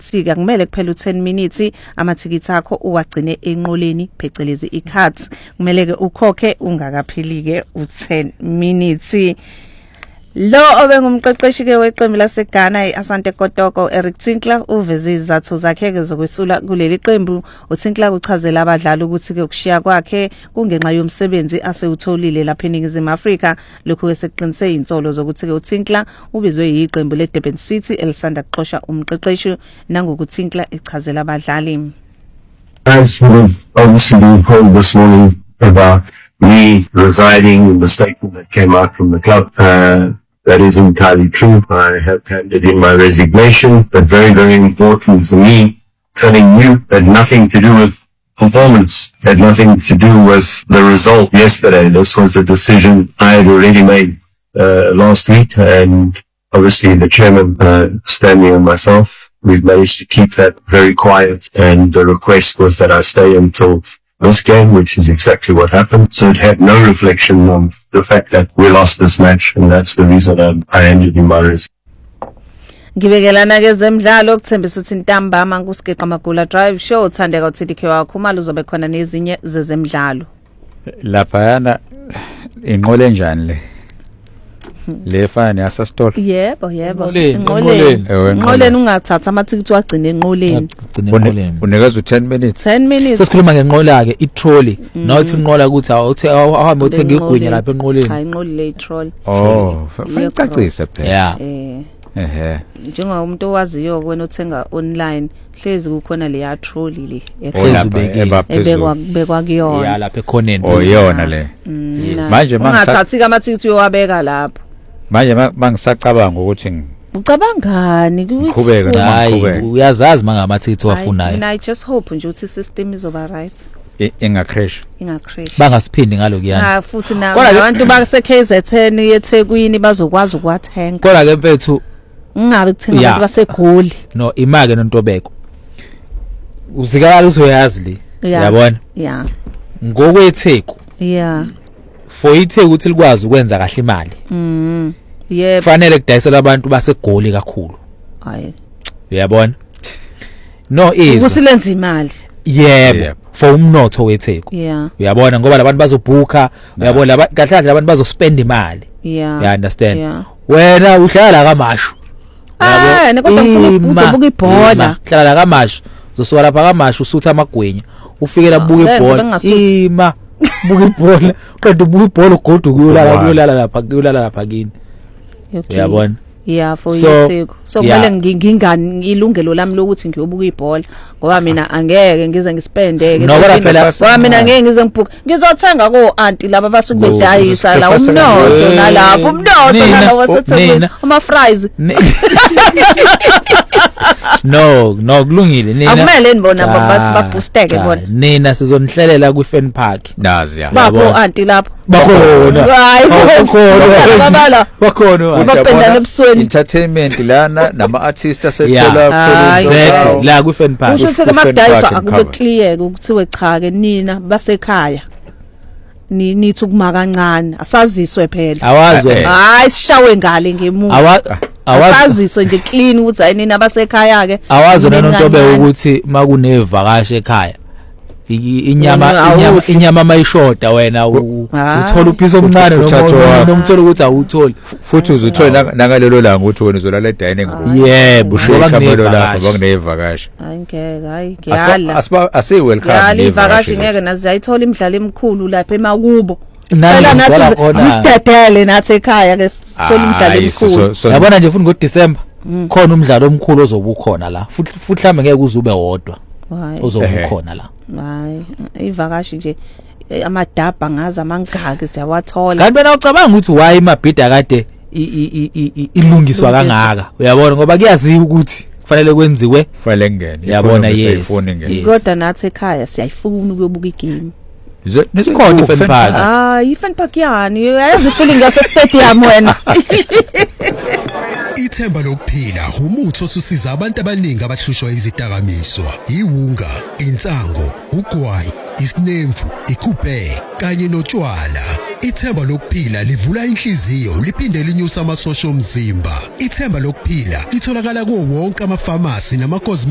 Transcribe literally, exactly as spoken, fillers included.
ukuthi akumele kuphela u10 minutes amathikithi akho uwagcine enqoleni phecelezi i-cards kumele ke ukhokhe ungakapheli ke u10 minutes. Lo obengumqeqeshi ke weqembu laseGhana iAsante Kotoko Eric Tinkler uveze izathu zakhe ke zokwesula kuleli qembu. uTinkler uchazela abadlali ukuthi ke ukushiya kwakhe kungenxa yomsebenzi asewutholile lapha eNingizimu Afrika. Lokho ke sekuqinise insolo zokuthi ke uTinkler ubizwe yiqembu leDurban City elisanda kuxosha umqeqeshi nangokuthi Tinkler echazela abadlali. As you have obviously been told this morning about me residing in the statement that came out from the club, uh, that is entirely true. I have handed in my resignation, but very, very important for me, telling you that nothing to do with performance, had nothing to do with the result yesterday. This was a decision I had already made uh, last week, and obviously the chairman, uh, Stanley and myself, we've managed to keep that very quiet, and the request was that I stay until this game, which is exactly what happened. So it had no reflection on the fact that we lost this match, and that's the reason I, I ended in my resignation. Ngibekelana ke zemidlalo ukuthembisa ukuthi intambama ngusigeqa Magula Drive Show uthandeka uTDK wakho uma luzobe khona nezinye zezemidlalo. Lapha yana inqole njani le? Le fana yasa store. Yebo, yebo. Enqoleni. Enqoleni ungathatha amathikithi wagcina enqoleni. Unikeza u10 minutes. ten minutes. Sesikhuluma ngenqola ke i-trolley. Nawuthi inqola ukuthi awuthi awuhambe uthenga igwinya lapha enqoleni. Hayi inqoli le trolley. Oh, facacisa phela. Yeah. Eh. Ehe. Njengoba umuntu owaziyo wena uthenga online hlezi kukhona le ya trolley le ehlezi ubeke ebekwa bekwa kuyona. Ya lapha ekhoneni. Oh yona le. Manje mangathathi amathikithi uyowabeka lapho. Manje mangisacabanga ukuthi ucabangani kuqhubeka hayi uyazazi mangamathikithi wafunayo. And I just hope nje ukuthi system izoba right. Inga crash. Inga crash. Bangasipindi ngalokuyana. Ha futhi na abantu base K Z N yeThekwini bazokwazi ukwathenga. Kodwa ke mfethu ungabe kuthenga abantu baseGoli. No imake noNtobeko. Uzikala uzoyazi le. Yabona? Yeah. Ngokwetheku. Yeah. For itheku ukuthi likwazi ukwenza kahle imali. Mhm. Yebo. Fanele kudayisela abantu baseGoli kakhulu. Hayi. Uyabona? No is. Ukuthi lenza imali. Yebo. For umnotho wetheku. Yeah. Uyabona ngoba labantu bazobhuka, uyabona kahle kahle labantu bazospend imali. Yeah. You understand? Yeah. Wena uhlala kaMashu. Ah, nekodwa ngifuna ukubuka ibhola. Uhlala kaMashu. Uzosuka lapha kaMashu usutha amagwinya. Ufikela buka ibhola. Ima. Buka ibhola. Qeda buka ibhola ugoduka uyolala uyolala lapha uyolala lapha kini. Uyabona? Yeah, for itheku. So kumele ngingingani ngilungelo lami lokuthi ngiyobuka ibhola ngoba mina angeke ngize ngispendeke ngoba mina ngeke ngize ngibhuka ngizothenga ko auntie laba basuke bedayisa la umnotho nalapho umnotho nalawo waseThekwini ama fries. No, no kulungile nina. Akumele nibona baboosteke bona. Nina sizonihlelela ku fan park. Nazi ya. Babo auntie lapho. Bakhona. Hayi bakhona. Babala. Bakhona. Bapendana ebusweni. Entertainment lana nama artists asethola exactly la ku fan park. Kusho ukuthi amadayisa akube clear ukuthiwe cha ke nina basekhaya. Ni nithi ukuma kancane asaziswe phela. Awazwe. Hayi sishawe ngale ngemuva. Awaziswe nje clean ukuthi ayinina basekhaya ke. Awazi noNtobe ukuthi makunevakashi ekhaya. Inyama inyama inyama mayishoda wena uthola uphiso omncane noma nomthola ukuthi awutholi futhi uzuthola nangalelo langa ukuthi wena uzolala edining room. Yebo ngoba kunelo lapho bakunevakashi. Hayi ngeke hayi ngiyala. Asiba asi welcome. Yali ivakashi ngeke nazi ayithola imidlalo emikhulu lapha emakubo. Sicela nathi zisidedele nathi ekhaya ke sithola imidlalo emikhulu. Yabona nje futhi ngoDecember khona umdlalo omkhulu ozobukhona la futhi futhi mhlambe ngeke uzube wodwa. Ozobukhona la. Hayi ivakashi nje amadaba ngazi amangaki siyawathola. Kanti wena ucabanga ukuthi why imabhida kade ilungiswa kangaka uyabona ngoba kuyaziwa ukuthi kufanele kwenziwe kufanele ngene yabona yes kodwa nathi ekhaya siyayifuna ukuyobuka igame. Nikhona ifan park. Ah ifan park yani ayazi feeling ngase stadium wena. Ithemba lokuphila umuthi osusiza abantu abaningi abahlushwa izidakamizwa, iwunga, insango, ugwayi, isinemfu, ikuphe kanye notshwala. Ithemba lokuphila livula inhliziyo liphinde linyusa amasosha omzimba. Ithemba lokuphila litholakala kuwo wonke ama pharmacy nama